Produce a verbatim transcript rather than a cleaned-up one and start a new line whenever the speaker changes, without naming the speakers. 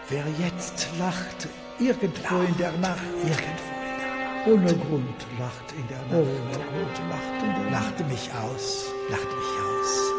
Wer jetzt lacht, irgendwo in der Nacht,
Irgendwo in der Nacht.
ohne Grund lacht in der Nacht,
Ohne Grund lacht in der Nacht.
lachte mich aus, lachte mich aus.